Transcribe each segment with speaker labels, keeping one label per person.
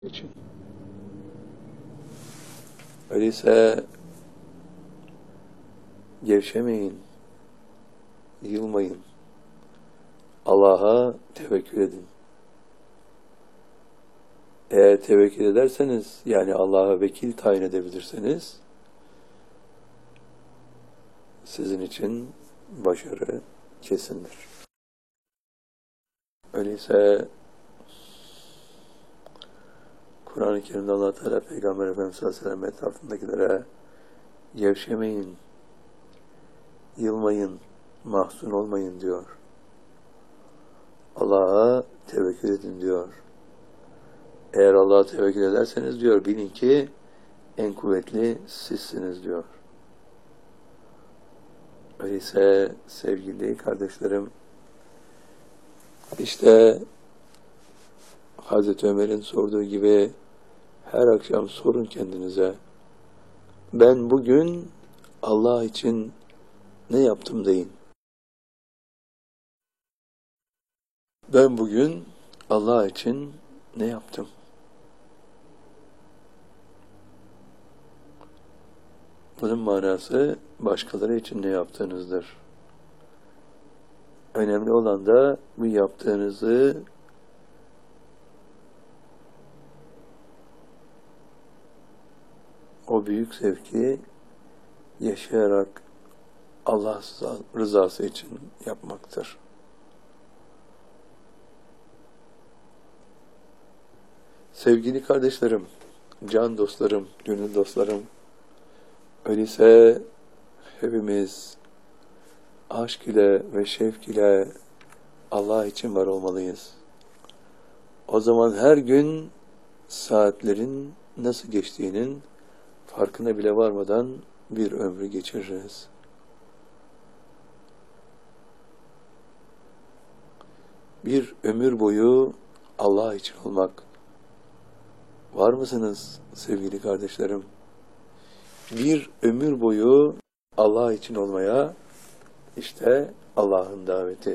Speaker 1: için. Öyleyse gevşemeyin, yılmayın. Allah'a tevekkül edin. Eğer tevekkül ederseniz, yani Allah'a vekil tayin edebilirseniz, sizin için başarı kesindir. Öyleyse Kur'an-ı Kerim'de Allah Teala Peygamber Efendimiz sallallahu aleyhi ve sellem etrafındakilere gevşemeyin, yılmayın, mahzun olmayın diyor. Allah'a tevekkül edin diyor. Eğer Allah'a tevekkül ederseniz diyor, bilin ki en kuvvetli sizsiniz diyor. Öyleyse sevgili kardeşlerim, işte Hazreti Ömer'in sorduğu gibi her akşam sorun kendinize. Ben bugün Allah için ne yaptım deyin. Ben bugün Allah için ne yaptım? Bunun manası başkaları için ne yaptığınızdır. Önemli olan da bu yaptığınızı o büyük zevki yaşayarak Allah rızası için yapmaktır. Sevgili kardeşlerim, can dostlarım, gönül dostlarım, öyleyse hepimiz aşk ile ve şevk ile Allah için var olmalıyız. O zaman her gün saatlerin nasıl geçtiğinin farkına bile varmadan bir ömrü geçiririz. Bir ömür boyu Allah için olmak. Var mısınız sevgili kardeşlerim? Bir ömür boyu Allah için olmaya işte Allah'ın daveti.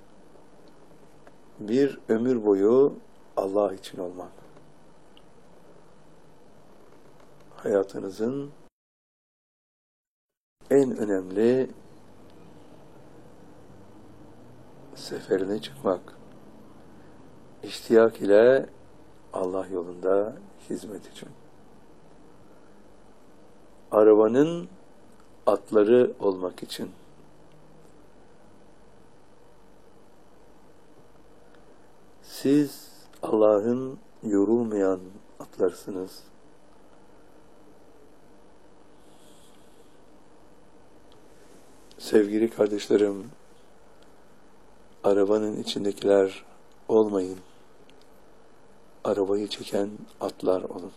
Speaker 1: Bir ömür boyu Allah için olmak. Hayatınızın en önemli seferine çıkmak. İştiyak ile Allah yolunda hizmet için. Arabanın atları olmak için. Siz Allah'ın yorulmayan atlarsınız. Sevgili kardeşlerim, arabanın içindekiler olmayın. Arabayı çeken atlar olun.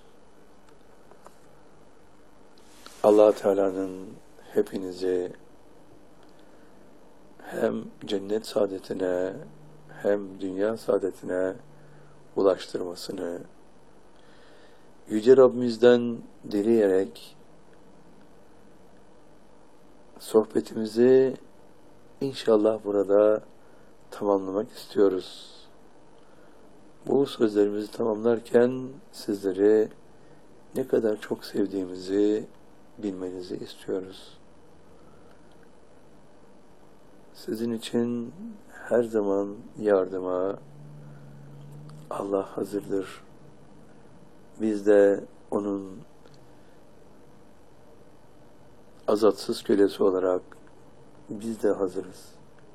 Speaker 1: Allah Teala'nın hepinizi hem cennet saadetine hem dünya saadetine ulaştırmasını Yüce Rabbimizden dileyerek sohbetimizi inşallah burada tamamlamak istiyoruz. Bu sözlerimizi tamamlarken sizleri ne kadar çok sevdiğimizi bilmenizi istiyoruz. Sizin için her zaman yardıma Allah hazırdır. Biz de onun azatsız kölesi olarak biz de hazırız.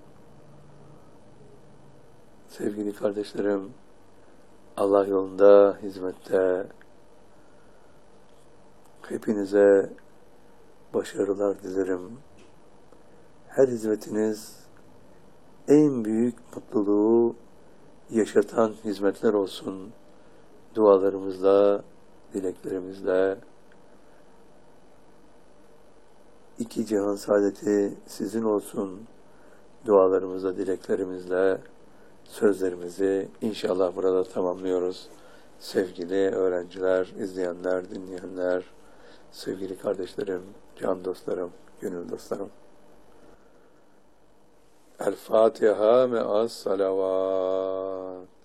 Speaker 1: Sevgili kardeşlerim, Allah yolunda hizmette hepinize başarılar dilerim. Her hizmetiniz en büyük mutluluğu yaşatan hizmetler olsun. Dualarımızla, dileklerimizle iki cihan saadeti sizin olsun. Dualarımızla, dileklerimizle sözlerimizi inşallah burada tamamlıyoruz. Sevgili öğrenciler, izleyenler, dinleyenler, sevgili kardeşlerim, can dostlarım, gönül dostlarım. El Fatiha me'as salavat.